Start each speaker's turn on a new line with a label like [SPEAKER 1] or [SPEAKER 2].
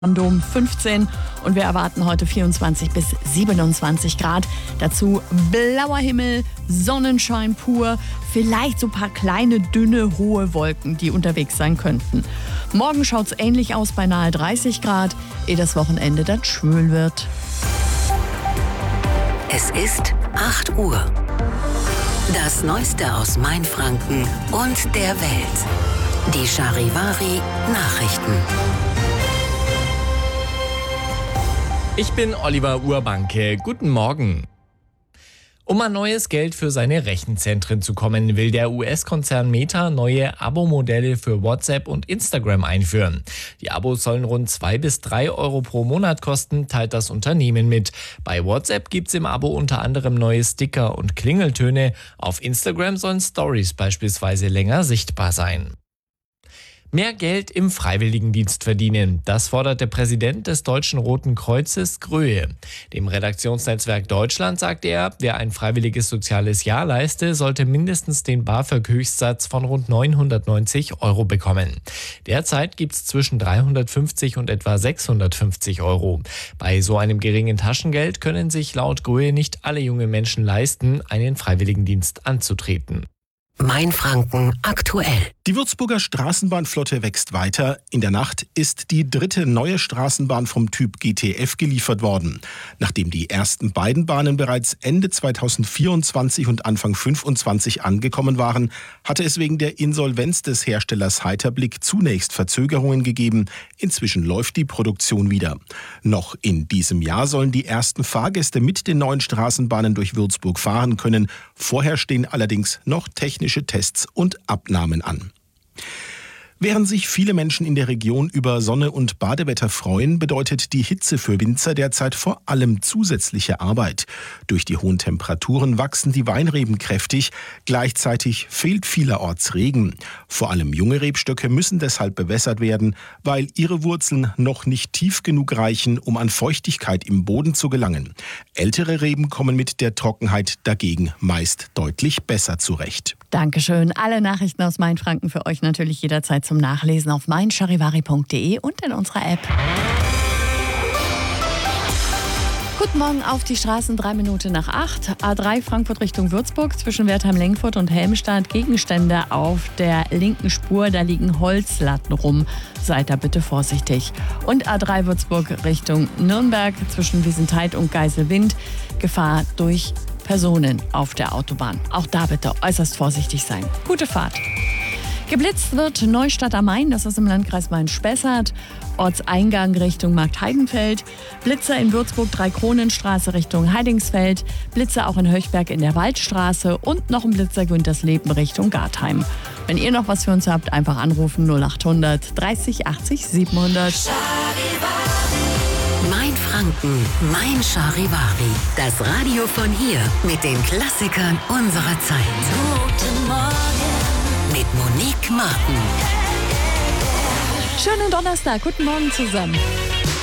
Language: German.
[SPEAKER 1] Dom 15 und wir erwarten heute 24 bis 27 Grad. Dazu blauer Himmel, Sonnenschein pur, vielleicht so ein paar kleine, dünne, hohe Wolken, die unterwegs sein könnten. Morgen schaut es ähnlich aus bei nahe 30 Grad, ehe das Wochenende dann schwül wird.
[SPEAKER 2] Es ist 8 Uhr. Das Neueste aus Mainfranken und der Welt. Die Charivari Nachrichten.
[SPEAKER 3] Ich bin Oliver Urbanke. Guten Morgen. Um an neues Geld für seine Rechenzentren zu kommen, will der US-Konzern Meta neue Abo-Modelle für WhatsApp und Instagram einführen. Die Abos sollen rund 2 bis 3 Euro pro Monat kosten, teilt das Unternehmen mit. Bei WhatsApp gibt's im Abo unter anderem neue Sticker und Klingeltöne. Auf Instagram sollen Stories beispielsweise länger sichtbar sein. Mehr Geld im Freiwilligendienst verdienen, das fordert der Präsident des Deutschen Roten Kreuzes, Gröhe. Dem Redaktionsnetzwerk Deutschland sagt er, wer ein freiwilliges soziales Jahr leiste, sollte mindestens den BAföG-Höchstsatz von rund 990 Euro bekommen. Derzeit gibt es zwischen 350 und etwa 650 Euro. Bei so einem geringen Taschengeld können sich laut Gröhe nicht alle junge Menschen leisten, einen Freiwilligendienst anzutreten.
[SPEAKER 2] Mainfranken aktuell.
[SPEAKER 4] Die Würzburger Straßenbahnflotte wächst weiter. In der Nacht ist die dritte neue Straßenbahn vom Typ GTF geliefert worden. Nachdem die ersten beiden Bahnen bereits Ende 2024 und Anfang 2025 angekommen waren, hatte es wegen der Insolvenz des Herstellers Heiterblick zunächst Verzögerungen gegeben. Inzwischen läuft die Produktion wieder. Noch in diesem Jahr sollen die ersten Fahrgäste mit den neuen Straßenbahnen durch Würzburg fahren können. Vorher stehen allerdings noch technische Tests und Abnahmen an. Während sich viele Menschen in der Region über Sonne und Badewetter freuen, bedeutet die Hitze für Winzer derzeit vor allem zusätzliche Arbeit. Durch die hohen Temperaturen wachsen die Weinreben kräftig, gleichzeitig fehlt vielerorts Regen. Vor allem junge Rebstöcke müssen deshalb bewässert werden, weil ihre Wurzeln noch nicht tief genug reichen, um an Feuchtigkeit im Boden zu gelangen. Ältere Reben kommen mit der Trockenheit dagegen meist deutlich besser zurecht.
[SPEAKER 1] Dankeschön. Alle Nachrichten aus Mainfranken für euch natürlich jederzeit zum Nachlesen auf meincharivari.de und in unserer App. Guten Morgen auf die Straßen, 3 Minuten nach 8. A3 Frankfurt Richtung Würzburg, zwischen Wertheim-Lengfurt und Helmstadt. Gegenstände auf der linken Spur, da liegen Holzlatten rum. Seid da bitte vorsichtig. Und A3 Würzburg Richtung Nürnberg, zwischen Wiesenthal und Geiselwind. Gefahr durch Personen auf der Autobahn. Auch da bitte äußerst vorsichtig sein. Gute Fahrt. Geblitzt wird Neustadt am Main, das ist im Landkreis Main-Spessart. Ortseingang Richtung Marktheidenfeld. Blitzer in Würzburg, Dreikronenstraße Richtung Heidingsfeld. Blitzer auch in Höchberg in der Waldstraße. Und noch ein Blitzer Güntersleben Richtung Gartheim. Wenn ihr noch was für uns habt, einfach anrufen 0800 30 80 700.
[SPEAKER 2] Mainfranken, Mein Charivari. Das Radio von hier mit den Klassikern unserer Zeit. Guten Morgen mit Monique Martin.
[SPEAKER 1] Schönen Donnerstag, guten Morgen zusammen.